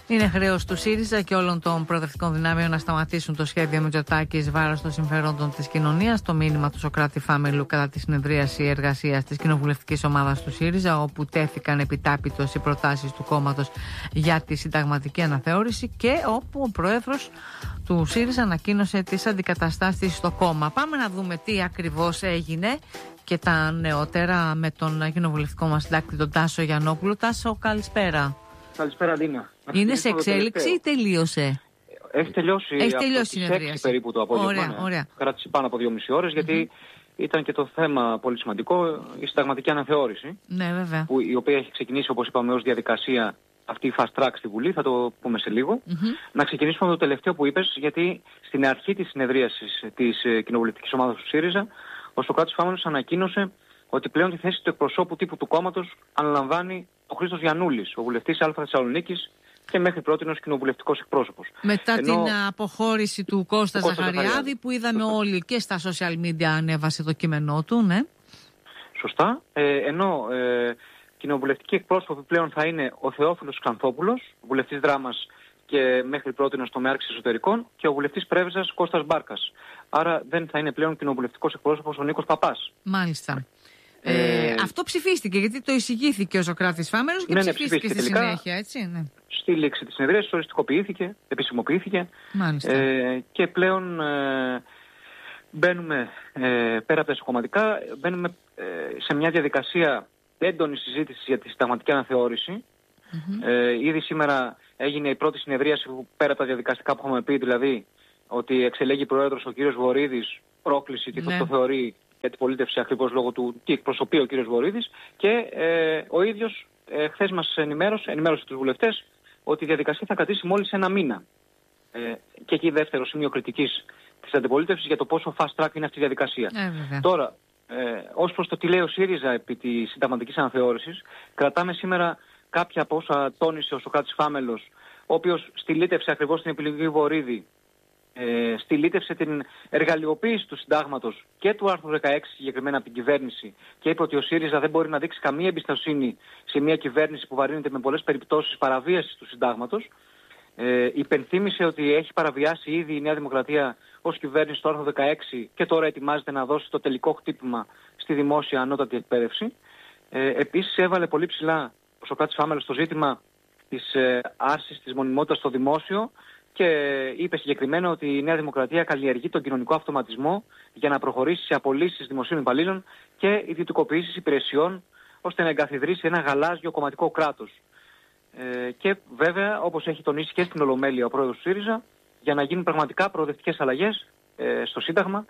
Είναι χρέος του ΣΥΡΙΖΑ και όλων των προοδευτικών δυνάμεων να σταματήσουν το σχέδιο Μητσοτάκη εις βάρος των συμφερόντων της κοινωνίας. Το μήνυμα του Σωκράτη Φάμελου κατά τη συνεδρίαση εργασίας της κοινοβουλευτικής ομάδας του ΣΥΡΙΖΑ, όπου τέθηκαν επιτάπητος οι προτάσεις του κόμματος για τη συνταγματική αναθεώρηση και όπου ο πρόεδρος του ΣΥΡΙΖΑ ανακοίνωσε τις αντικαταστάσεις στο κόμμα. Πάμε να δούμε τι ακριβώς έγινε και τα νεότερα με τον κοινοβουλευτικό μας συντάκτη, τον Τάσο Γιαννόπουλο. Τάσο, καλησπέρα. Καλησπέρα, Ντίνα. Είναι σε εξέλιξη ή τελείωσε? Έχει τελειώσει. Έχει τελειώσει η συνεδρίαση. Περίπου το απόγευμα. Ωραία. Κράτησε πάνω από 2,5 ώρες, γιατί ήταν και το θέμα πολύ σημαντικό, η συνταγματική αναθεώρηση. Ναι, βέβαια. Η οποία έχει ξεκινήσει, όπως είπαμε, ως διαδικασία αυτή η fast track στη Βουλή, θα το πούμε σε λίγο. Να ξεκινήσουμε με το τελευταίο που είπες, γιατί στην αρχή της συνεδρίασης της κοινοβουλευτικής ομάδας του ΣΥΡΙΖΑ, ο Σωκράτης Φάμελος ανακοίνωσε ότι πλέον τη θέση του εκπροσώπου τύπου του κόμματος αναλαμβάνει ο Χρήστος Γιαννούλης, ο βουλευτής Α Θεσσαλονίκης και μέχρι πρότινος κοινοβουλευτικός εκπρόσωπος. Μετά την αποχώρηση του Κώστα Ζαχαριάδη, που είδαμε όλοι και στα social media ανέβασε το κείμενό του, ναι. Σωστά. Ενώ κοινοβουλευτική εκπρόσωπη πλέον θα είναι ο Θεόφιλος Ξανθόπουλος, βουλευτής Δράμας και μέχρι πρότινος τομέαρξης εσωτερικών, και ο βουλευτής Πρέβεζας Κώστας Μπάρκας. Άρα δεν θα είναι πλέον κοινοβουλευτικός εκπρόσωπος ο Νίκος Παπάς. Μάλιστα. Αυτό ψηφίστηκε, γιατί το εισηγήθηκε ο Σωκράτης Φάμελος και ψηφίστηκε στη συνέχεια, έτσι. Ναι. Στη λήξη της συνεδρίας οριστικοποιήθηκε, επισημοποιήθηκε. Μάλιστα. Και πλέον μπαίνουμε πέρα από τα εσωκομματικά, μπαίνουμε σε μια διαδικασία έντονη συζήτηση για τη συνταγματική αναθεώρηση. Ήδη σήμερα έγινε η πρώτη συνεδρίαση που, πέρα από τα διαδικαστικά που έχουμε πει, δηλαδή ότι εξελέγει πρόεδρος ο κύριος Βορίδης, πρόκληση τι το θεωρεί για την πολίτευση ακριβώς λόγω του τι εκπροσωπεί ο κύριος Βορίδης, και ο ίδιος χθες μας ενημέρωσε τους βουλευτές ότι η διαδικασία θα κρατήσει μόλις ένα μήνα. Και εκεί δεύτερο σημείο κριτικής της αντιπολίτευσης για το πόσο fast track είναι αυτή η διαδικασία. Τώρα, ως προς το τι λέει ο ΣΥΡΙΖΑ επί της συνταγματικής αναθεώρησης, κρατάμε σήμερα κάποια από όσα τόνισε ο Σωκράτης Φάμελος, ο οποίος στυλίτευσε ακριβώς την επιλογή Βορίδη, στυλίτευσε την εργαλειοποίηση του συντάγματος και του άρθρου 16 συγκεκριμένα από την κυβέρνηση, και είπε ότι ο ΣΥΡΙΖΑ δεν μπορεί να δείξει καμία εμπιστοσύνη σε μια κυβέρνηση που βαρύνεται με πολλές περιπτώσεις παραβίασης του συντάγματος. Υπενθύμησε ότι έχει παραβιάσει ήδη η Νέα Δημοκρατία ως κυβέρνηση το άρθρο 16 και τώρα ετοιμάζεται να δώσει το τελικό χτύπημα στη δημόσια ανώτατη εκπαίδευση. Επίσης έβαλε πολύ ψηλά ο Σωκράτης Φάμελος στο ζήτημα της άρσης της μονιμότητας στο δημόσιο και είπε συγκεκριμένα ότι η Νέα Δημοκρατία καλλιεργεί τον κοινωνικό αυτοματισμό για να προχωρήσει σε απολύσεις δημοσίων υπαλλήλων και ιδιωτικοποιήσεις υπηρεσιών, ώστε να εγκαθιδρύσει ένα γαλάζιο κομματικό κράτος. Και βέβαια, όπως έχει τονίσει και στην Ολομέλεια ο πρόεδρος του ΣΥΡΙΖΑ, για να γίνουν πραγματικά προοδευτικές αλλαγές στο Σύνταγμα,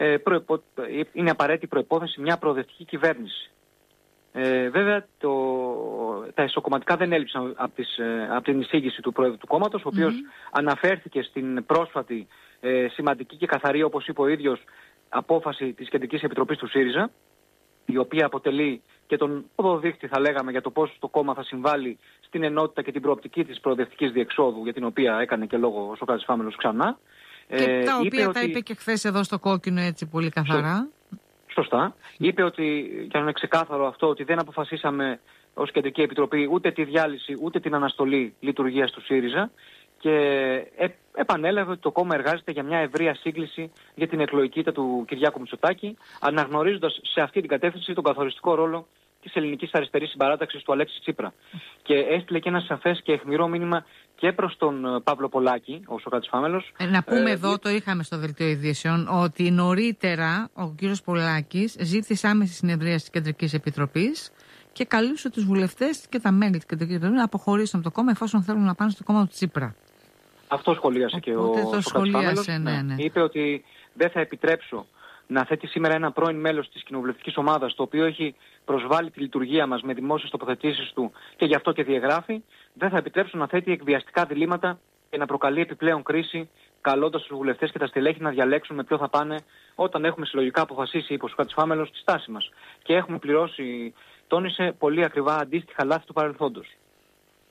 είναι απαραίτητη προϋπόθεση μια προοδευτική κυβέρνηση. Βέβαια, τα εσωκομματικά δεν έλειψαν από την εισήγηση του πρόεδρου του κόμματος, ο οποίος αναφέρθηκε στην πρόσφατη σημαντική και καθαρή, όπως είπε ο ίδιος, απόφαση της Κεντρικής Επιτροπής του ΣΥΡΙΖΑ, η οποία αποτελεί και τον οδοδείχτη, θα λέγαμε, για το πώς το κόμμα θα συμβάλλει στην ενότητα και την προοπτική της προοδευτικής διεξόδου, για την οποία έκανε και λόγο ο Σωκράτης Φάμελος ξανά. Και τα οποία τα είπε και χθες εδώ στο Κόκκινο, έτσι πολύ καθαρά. Σωστά. Είπε ότι, και αν είναι ξεκάθαρο αυτό, ότι δεν αποφασίσαμε ως Κεντρική Επιτροπή ούτε τη διάλυση ούτε την αναστολή λειτουργίας του ΣΥΡΙΖΑ, και επανέλαβε ότι το κόμμα εργάζεται για μια ευρεία σύγκληση για την εκλογική ήττα του Κυριάκου Μητσοτάκη, αναγνωρίζοντας σε αυτή την κατεύθυνση τον καθοριστικό ρόλο της ελληνικής αριστερής συμπαράταξης του Αλέξη Τσίπρα. Και έστειλε και ένα σαφές και αιχμηρό μήνυμα και προς τον Παύλο Πολάκη, ο Σωκράτης Φάμελος. Να πούμε εδώ, το είχαμε στο δελτίο ειδήσεων, ότι νωρίτερα ο κύριος Πολάκης ζήτησε άμεση συνεδρία της Κεντρικής Επιτροπής και καλούσε τους βουλευτές και τα μέλη της Κεντρικής Επιτροπής να αποχωρήσουν από το κόμμα εφόσον θέλουν να πάνε στο κόμμα του Τσίπρα. Αυτό σχολίασε και ο Σωκράτης Φάμελος. Ναι. Είπε ότι δεν θα επιτρέψω να θέτει σήμερα ένα πρώην μέλος της κοινοβουλευτικής ομάδας, το οποίο έχει προσβάλει τη λειτουργία μας με δημόσιες τοποθετήσεις του και γι' αυτό και διαγράφει, δεν θα επιτρέψω να θέτει εκβιαστικά διλήμματα και να προκαλεί επιπλέον κρίση, καλώντας τους βουλευτές και τα στελέχη να διαλέξουν με ποιο θα πάνε όταν έχουμε συλλογικά αποφασίσει, είπε ο Σωκράτης Φάμελος, τη στάση μας. Και έχουμε πληρώσει, τόνισε, πολύ ακριβά αντίστοιχα λάθη του παρελθόντος.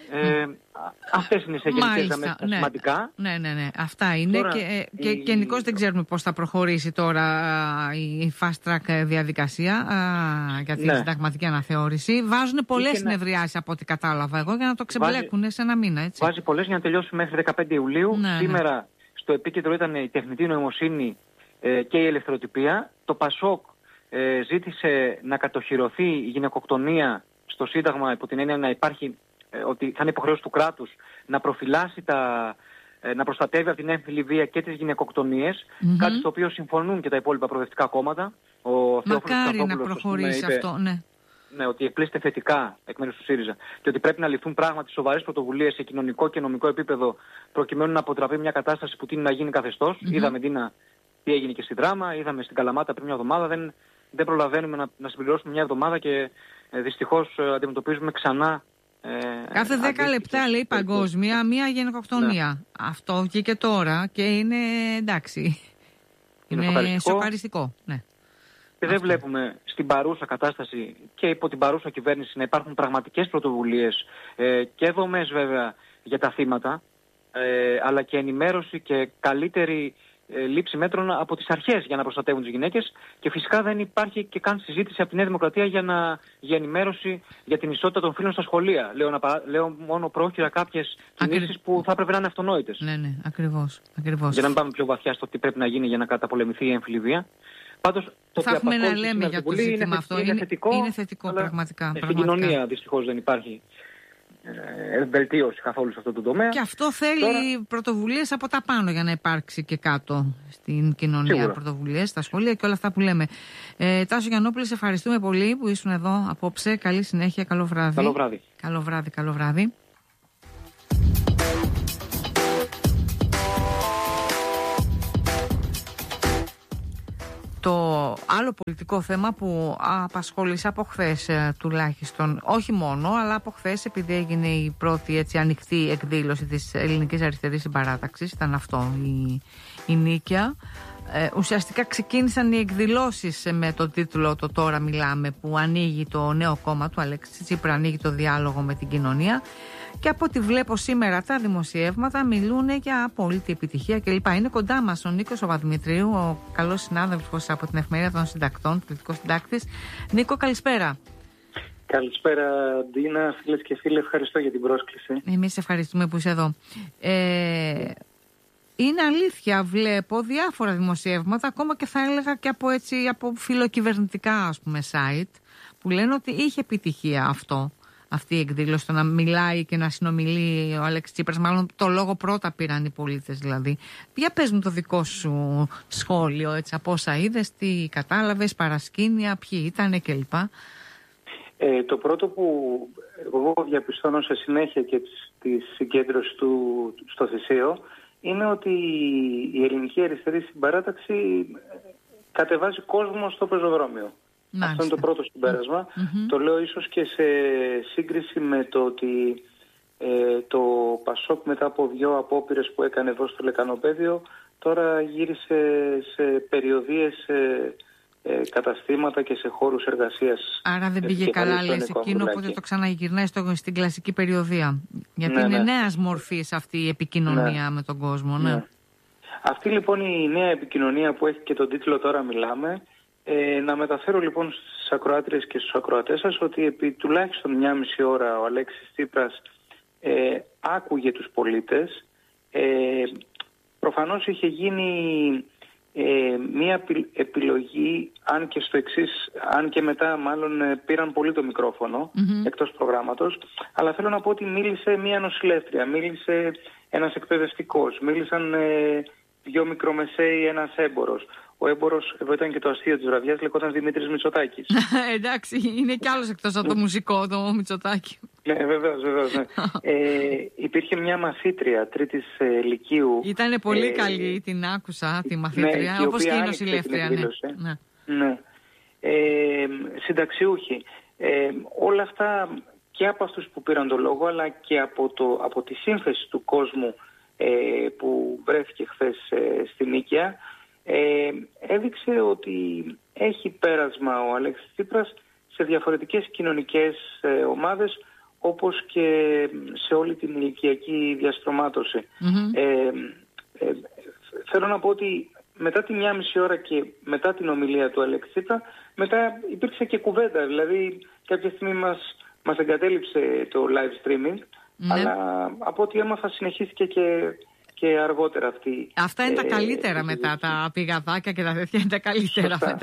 Αυτές είναι σε γενικές γραμμές σημαντικά. Ναι. Αυτά είναι. Τώρα, και γενικώς δεν ξέρουμε πώς θα προχωρήσει τώρα η fast track διαδικασία για τη συνταγματική αναθεώρηση. Βάζουν πολλές συνεδριάσεις από ό,τι κατάλαβα εγώ για να το ξεμπλέκουν σε ένα μήνα. Έτσι. Βάζει πολλές για να τελειώσει μέχρι 15 Ιουλίου. Σήμερα στο επίκεντρο ήταν η τεχνητή νοημοσύνη και η ελευθεροτυπία. Το ΠΑΣΟΚ ζήτησε να κατοχυρωθεί η γυναικοκτονία στο Σύνταγμα υπό την έννοια να υπάρχει, ότι θα είναι υποχρέωση του κράτους να προφυλάσει να προστατεύει από την έμφυλη βία και τις γυναικοκτονίες, κάτι στο οποίο συμφωνούν και τα υπόλοιπα προοδευτικά κόμματα. Μακάρι να προχωρήσει αυτό, ναι. Ναι, ότι εκπλήσεται θετικά εκ μέρους του ΣΥΡΙΖΑ και ότι πρέπει να ληφθούν πράγματι σοβαρές πρωτοβουλίες σε κοινωνικό και νομικό επίπεδο προκειμένου να αποτραπεί μια κατάσταση που τείνει να γίνει καθεστώς. Είδαμε τι έγινε και στη Δράμα, είδαμε στην Καλαμάτα πριν μια εβδομάδα. Δεν προλαβαίνουμε να συμπληρώσουμε μια εβδομάδα και δυστυχώς αντιμετωπίζουμε ξανά. Κάθε 10 λεπτά λέει παγκόσμια μία γυναικοκτονία. Ναι. Αυτό βγήκε τώρα και είναι εντάξει. Είναι σοκαριστικό. Ναι. Και δεν βλέπουμε στην παρούσα κατάσταση και υπό την παρούσα κυβέρνηση να υπάρχουν πραγματικές πρωτοβουλίες και δομές βέβαια για τα θύματα, αλλά και ενημέρωση και καλύτερη λήψη μέτρων από τις αρχές για να προστατεύουν τις γυναίκες, και φυσικά δεν υπάρχει και καν συζήτηση από τη Νέα Δημοκρατία για ενημέρωση για την ισότητα των φύλων στα σχολεία. Λέω μόνο πρόχειρα κάποιες κινήσεις που θα έπρεπε να είναι αυτονόητες. Ναι, ακριβώς. Για να μην πάμε πιο βαθιά στο τι πρέπει να γίνει για να καταπολεμηθεί η έμφυλη βία. Πάντως, θα έχουμε να λέμε για το ζήτημα αυτό. Είναι θετικό πραγματικά. Στην κοινωνία δυστυχώς δεν υπάρχει βελτίωση καθόλου σε αυτό το τομέα. Και αυτό θέλει πρωτοβουλίες από τα πάνω για να υπάρξει και κάτω στην κοινωνία. Πρωτοβουλίες, στα σχολεία και όλα αυτά που λέμε. Τάσο Γιαννόπουλε, σε ευχαριστούμε πολύ που ήσουν εδώ απόψε. Καλή συνέχεια, καλό βράδυ. Καλό βράδυ. Το άλλο πολιτικό θέμα που απασχόλησε από χθες τουλάχιστον, όχι μόνο, αλλά από χθες, επειδή έγινε η πρώτη έτσι ανοιχτή εκδήλωση της Ελληνικής Αριστερής Συμπαράταξης, ήταν αυτό η νίκαια. Ουσιαστικά ξεκίνησαν οι εκδηλώσεις με τον τίτλο «Το τώρα μιλάμε», που ανοίγει το νέο κόμμα του Αλέξη Τσίπρα, ανοίγει το διάλογο με την κοινωνία. Και από ό,τι βλέπω σήμερα τα δημοσιεύματα μιλούν για απόλυτη επιτυχία κλπ. Είναι κοντά μας ο Νίκος Παπαδημητρίου, ο καλός συνάδελφος από την Εφημερίδα των Συντακτών, πολιτικός συντάκτης. Νίκο, καλησπέρα. Καλησπέρα, Ντίνα, φίλες και φίλοι, ευχαριστώ για την πρόσκληση. Εμείς ευχαριστούμε που είσαι εδώ. Είναι αλήθεια, βλέπω διάφορα δημοσιεύματα, ακόμα και θα έλεγα και από φιλοκυβερνητικά site, που λένε ότι είχε επιτυχία αυτή η εκδήλωση, το να μιλάει και να συνομιλεί ο Αλέξης Τσίπρας, μάλλον το λόγο πρώτα πήραν οι πολίτες δηλαδή. Για πες μου το δικό σου σχόλιο, έτσι, από όσα είδες, τι κατάλαβες, παρασκήνια, ποιοι ήτανε κλπ. Το πρώτο που εγώ διαπιστώνω σε συνέχεια και της συγκέντρωσης του στο Θησαίο είναι ότι η Ελληνική Αριστερή Συμπαράταξη κατεβάζει κόσμο στο πεζοδρόμιο. Μάλιστα. Αυτό είναι το πρώτο συμπέρασμα. Το λέω ίσως και σε σύγκριση με το ότι το ΠΑΣΟΚ μετά από 2 απόπειρες που έκανε εδώ στο Λεκανοπέδιο τώρα γύρισε σε περιοδίες, καταστήματα και σε χώρους εργασίας. Άρα δεν πήγε καλά, λες, εκείνο, οπότε το ξαναγυρνάει στην κλασική περιοδία. Γιατί είναι νέας μορφής αυτή η επικοινωνία με τον κόσμο. Ναι. Αυτή λοιπόν η νέα επικοινωνία που έχει και τον τίτλο «Τώρα μιλάμε», να μεταφέρω λοιπόν στις ακροάτριες και στους ακροατές σας ότι επί τουλάχιστον 1,5 ώρα ο Αλέξης Τσίπρας άκουγε τους πολίτες. Προφανώς είχε γίνει μία επιλογή, αν και στο εξής, αν και μετά μάλλον πήραν πολύ το μικρόφωνο εκτός προγράμματος, αλλά θέλω να πω ότι μίλησε μία νοσηλεύτρια, μίλησε ένας εκπαιδευτικός, μίλησαν 2 μικρομεσαίοι, ένας έμπορος. Ο έμπορος, εδώ ήταν και το αστείο της βραδιάς, λεγόταν Δημήτρης Μητσοτάκης. Εντάξει, είναι κι άλλος εκτός από το μουσικό, το Μητσοτάκη. Ναι, βεβαίως. Ναι. Υπήρχε μια μαθήτρια 3ης λυκείου. Ήτανε πολύ καλή, την άκουσα, τη μαθήτρια, ναι, όπως και η νοσηλεύτρια. Ναι. Συνταξιούχοι. Όλα αυτά και από αυτούς που πήραν το λόγο, αλλά και από τη σύνθεση του κόσμου που βρέθηκε χθες στη Νίκαια, έδειξε ότι έχει πέρασμα ο Αλέξης Τσίπρας σε διαφορετικές κοινωνικές ομάδες, όπως και σε όλη την ηλικιακή διαστρωμάτωση. Θέλω να πω ότι μετά τη 1,5 ώρα και μετά την ομιλία του Αλέξη Τσίπρα, μετά υπήρξε και κουβέντα. Δηλαδή κάποια στιγμή μας εγκατέλειψε το live streaming, αλλά από ό,τι έμαθα συνεχίστηκε και αργότερα αυτή. Αυτά είναι τα καλύτερα μετά, τα πηγαδάκια και τα τέτοια είναι τα καλύτερα μετά.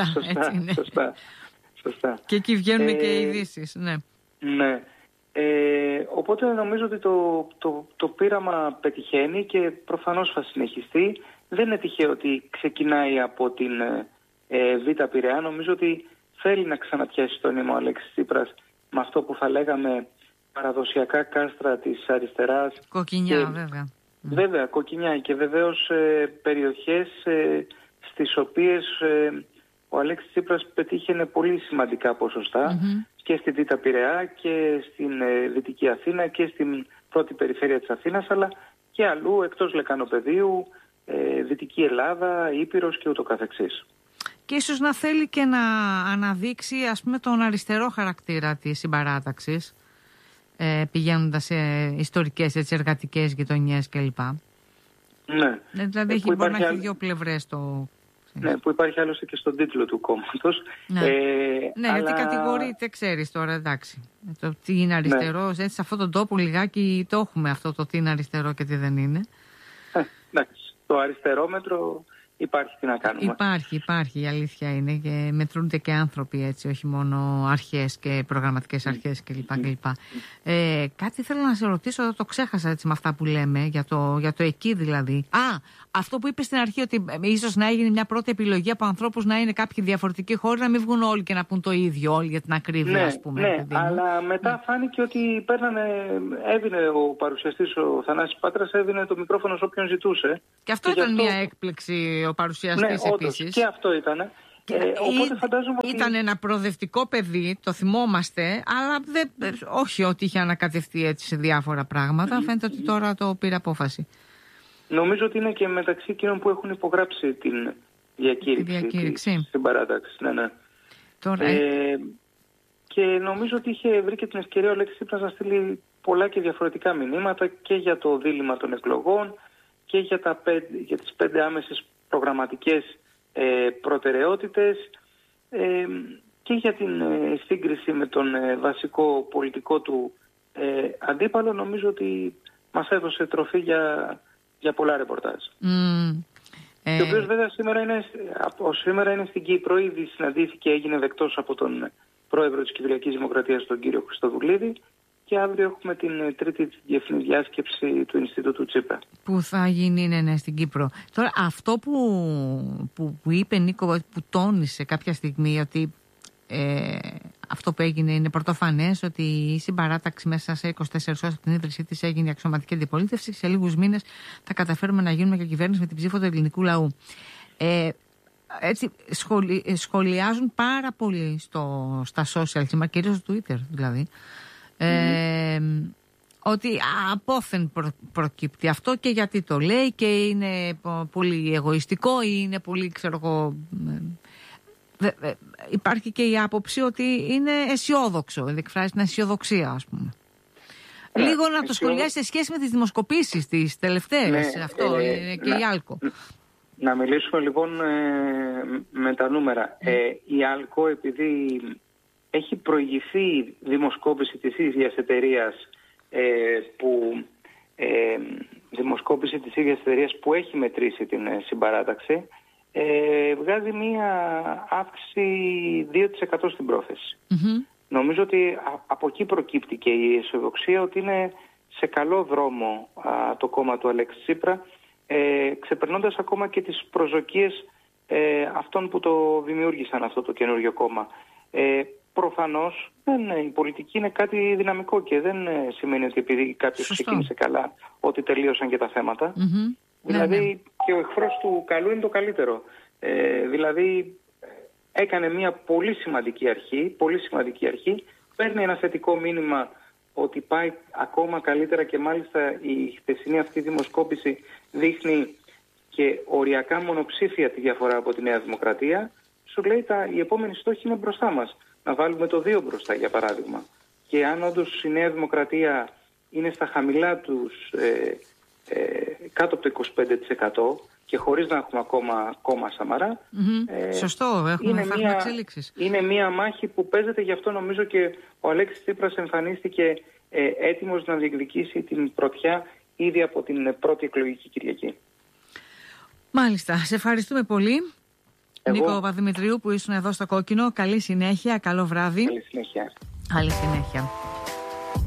Σωστά. Και εκεί βγαίνουν και οι ειδήσεις, Ναι. Οπότε νομίζω ότι το πείραμα πετυχαίνει και προφανώς θα συνεχιστεί. Δεν είναι τυχαίο ότι ξεκινάει από την Β' Πειραιά. Νομίζω ότι θέλει να ξαναπιάσει το νήμα ο Αλέξης Τσίπρας με αυτό που θα λέγαμε παραδοσιακά κάστρα της αριστεράς. Κοκκινιά, βέβαια. Βέβαια, κοκκινιά και βεβαίως περιοχές στις οποίες ο Αλέξης Τσίπρας πετύχαινε πολύ σημαντικά ποσοστά και στη Β' Πειραιά και στην Δυτική Αθήνα και στην πρώτη περιφέρεια της Αθήνας, αλλά και αλλού εκτός Λεκανοπεδίου, Δυτική Ελλάδα, Ήπειρος και ούτω καθεξής. Και ίσως να θέλει και να αναδείξει, ας πούμε, τον αριστερό χαρακτήρα της συμπαράταξης, πηγαίνοντας σε ιστορικές, εργατικές γειτονιές κλπ. Ναι. Δηλαδή μπορεί να έχει δύο πλευρές το... Ναι, που υπάρχει άλλωστε και στον τίτλο του κόμματος. Ναι, αλλά... γιατί κατηγορείται, ξέρεις τώρα, εντάξει. Το τι είναι αριστερός, έτσι, σε αυτόν τον τόπο λιγάκι το έχουμε αυτό το τι είναι αριστερό και τι δεν είναι. Εντάξει, το αριστερόμετρο υπάρχει, τι να κάνουμε. Υπάρχει, η αλήθεια είναι, και μετρούνται και άνθρωποι, έτσι, όχι μόνο αρχές και προγραμματικές αρχές κλπ. Κάτι θέλω να σε ρωτήσω, το ξέχασα έτσι με αυτά που λέμε, για το εκεί δηλαδή. Αυτό που είπες στην αρχή, ότι ίσως να έγινε μια πρώτη επιλογή από ανθρώπους να είναι κάποιοι διαφορετικοί χώροι, να μην βγουν όλοι και να πούν το ίδιο, όλοι για την ακρίβεια, ας πούμε. Ναι, αλλά μετά φάνηκε ότι έδινε ο παρουσιαστής, ο Θανάσης Πάτρας, έδινε το μικρόφωνο σε όποιον ζητούσε. Και αυτό ήταν μια έκπληξη, ο παρουσιαστής επίσης. Και αυτό ήταν. Οπότε φαντάζομαι ότι... Ήταν ένα προοδευτικό παιδί, το θυμόμαστε, αλλά όχι ότι είχε ανακατευτεί έτσι σε διάφορα πράγματα. Φαίνεται ότι τώρα το πήρε απόφαση. Νομίζω ότι είναι και μεταξύ εκείνων που έχουν υπογράψει την διακήρυξη στην παράταξη. Ναι. Τώρα... και νομίζω ότι είχε βρει και την ευκαιρία ο Αλέξης Τσίπρας να στείλει πολλά και διαφορετικά μηνύματα και για το δίλημμα των εκλογών και για τις 5 άμεσες προγραμματικές προτεραιότητες και για την σύγκριση με τον βασικό πολιτικό του αντίπαλο. Νομίζω ότι μας έδωσε τροφή για πολλά ρεπορτάζ. Και ο οποίος βέβαια σήμερα είναι στην Κύπρο, ήδη συναντήθηκε, έγινε δεκτός από τον πρόεδρο της Κυπριακής Δημοκρατίας, τον κύριο Χριστοδουλίδη, και αύριο έχουμε την τρίτη διεθνή διάσκεψη του Ινστιτούτου Τσίπρα. Που θα γίνει στην Κύπρο. Τώρα αυτό που είπε Νίκο, που τόνισε κάποια στιγμή, ότι αυτό που έγινε είναι πρωτοφανές, ότι η συμπαράταξη μέσα σε 24 ώρες από την ίδρυσή της έγινε η αξιωματική αντιπολίτευση. Σε λίγους μήνες θα καταφέρουμε να γίνουμε και κυβέρνηση με την ψήφο του ελληνικού λαού. Έτσι σχολιάζουν πάρα πολύ στα social, κυρίως στο Twitter δηλαδή, ότι απόφεν προκύπτει αυτό, και γιατί το λέει, και είναι πολύ εγωιστικό ή είναι πολύ, ξέρω εγώ, υπάρχει και η άποψη ότι είναι αισιόδοξο, εκφράζει την αισιοδοξία, ας πούμε. Λίγο να το σχολιάσει σε σχέση με τις δημοσκοπήσεις τις τελευταίες, αυτό είναι και η Άλκο. Να μιλήσουμε λοιπόν με τα νούμερα. Η Άλκο, επειδή έχει προηγηθεί δημοσκόπηση της ίδιας εταιρείας που έχει μετρήσει την συμπαράταξη, βγάζει μία αύξηση 2% στην πρόθεση. Νομίζω ότι από εκεί προκύπτει και η αισιοδοξία ότι είναι σε καλό δρόμο το κόμμα του Αλέξη Τσίπρα, ξεπερνώντας ακόμα και τις προσδοκίες αυτών που το δημιούργησαν αυτό το καινούριο κόμμα. Προφανώς η πολιτική είναι κάτι δυναμικό και δεν σημαίνει ότι επειδή κάποιος ξεκίνησε καλά ότι τελείωσαν και τα θέματα. Δηλαδή και ο εχθρός του καλού είναι το καλύτερο. Δηλαδή έκανε μια πολύ σημαντική αρχή, παίρνει ένα θετικό μήνυμα ότι πάει ακόμα καλύτερα, και μάλιστα η χθεσινή αυτή δημοσκόπηση δείχνει και οριακά μονοψήφια τη διαφορά από τη Νέα Δημοκρατία. Σου λέει οι επόμενοι στόχοι είναι μπροστά μας. Να βάλουμε το 2 μπροστά, για παράδειγμα. και αν όντως η Νέα Δημοκρατία είναι στα χαμηλά τους, κάτω από το 25% και χωρίς να έχουμε ακόμα κόμμα Σαμαρά. Σωστό, έχουμε εξέλιξεις. Είναι μια μάχη που παίζεται, γι' αυτό νομίζω και ο Αλέξης Τσίπρας εμφανίστηκε έτοιμος να διεκδικήσει την πρωτιά ήδη από την πρώτη εκλογική Κυριακή. Μάλιστα, σε ευχαριστούμε πολύ. Νίκο Παπαδημητρίου που ήσουν εδώ στο Κόκκινο. Καλή συνέχεια, καλό βράδυ. Καλή συνέχεια. Καλή συνέχεια.